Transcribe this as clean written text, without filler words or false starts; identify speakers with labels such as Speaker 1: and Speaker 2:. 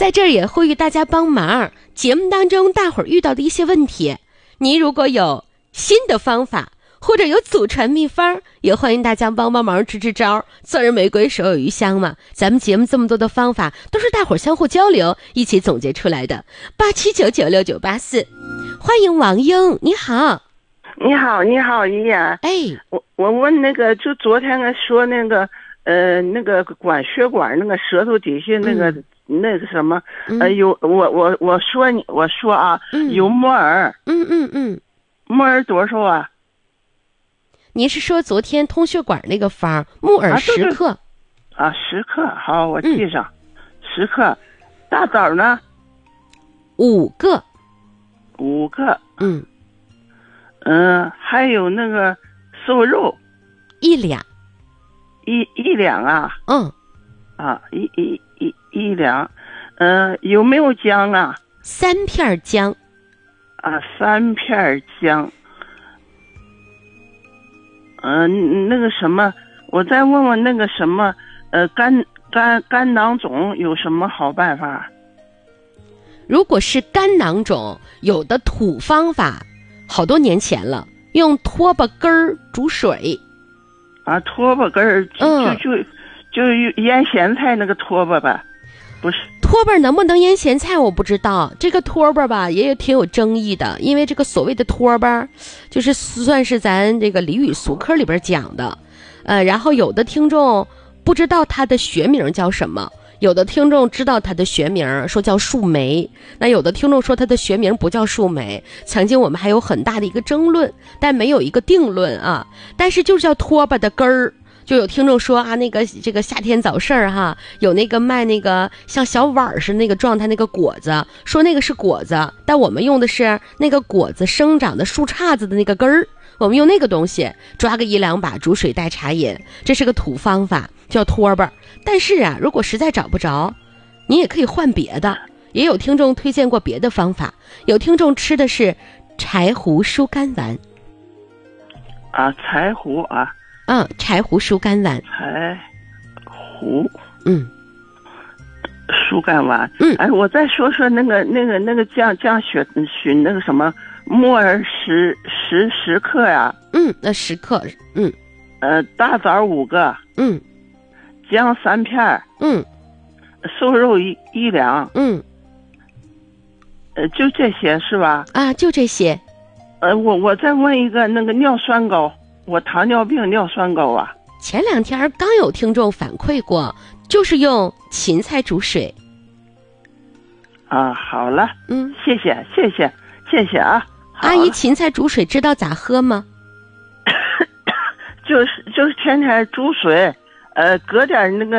Speaker 1: 在这儿也呼吁大家帮忙，节目当中大伙儿遇到的一些问题，您如果有新的方法或者有祖传秘方，也欢迎大家帮忙支支招。做人玫瑰手有余香嘛，咱们节目这么多的方法都是大伙儿相互交流一起总结出来的。87996984，欢迎王英，你好。
Speaker 2: 你好，你好，姨呀。
Speaker 1: 哎，
Speaker 2: 我问那个，就昨天说那个那个管血管那个舌头底下那个、那个什么有我说啊，有木耳，木耳多少啊？
Speaker 1: 您是说昨天通血管那个方木耳10克
Speaker 2: 啊？10克，好，我记上，10克。大枣呢
Speaker 1: ？5个
Speaker 2: ，5个。还有那个瘦肉
Speaker 1: 1两
Speaker 2: ，1两啊？一两。有没有姜啊
Speaker 1: ？3片姜。
Speaker 2: 啊，3片姜。那个什么，我再问问那个什么，肝囊肿有什么好办法？
Speaker 1: 如果是肝囊肿，有的土方法，好多年前了，用拖把根儿煮水。
Speaker 2: 啊，拖把根儿，就腌咸菜那个拖把吧。不是
Speaker 1: 拖把能不能腌咸菜我不知道，这个拖把吧也挺有争议的，因为这个所谓的拖把就是算是咱这个俚语俗科里边讲的，然后有的听众不知道它的学名叫什么，有的听众知道它的学名说叫树莓，那有的听众说它的学名不叫树莓，曾经我们还有很大的一个争论，但没有一个定论啊，但是就叫拖把的根儿。就有听众说啊，这个夏天早市哈，有那个卖那个像小碗似的那个状态那个果子，说那个是果子，但我们用的是那个果子生长的树杈子的那个根儿，我们用那个东西抓个1两把煮水代茶饮，这是个土方法，叫拖把。但是啊，如果实在找不着，你也可以换别的，也有听众推荐过别的方法，有听众吃的是柴胡疏肝丸。
Speaker 2: 啊，柴胡啊。
Speaker 1: 柴胡疏肝丸。
Speaker 2: 柴胡，疏肝丸。哎，我再说说那个降血那个什么木耳10克呀。
Speaker 1: 那10克。
Speaker 2: 大枣5个。姜3片。瘦肉一两。就这些是吧？
Speaker 1: 啊，就这些。
Speaker 2: 我再问一个，那个尿酸高。我糖尿病尿酸高啊。
Speaker 1: 前2天刚有听众反馈过，就是用芹菜煮水。
Speaker 2: 啊，好了，谢谢啊。
Speaker 1: 阿姨，芹菜煮水知道咋喝吗？
Speaker 2: 就是天天煮水，搁点那个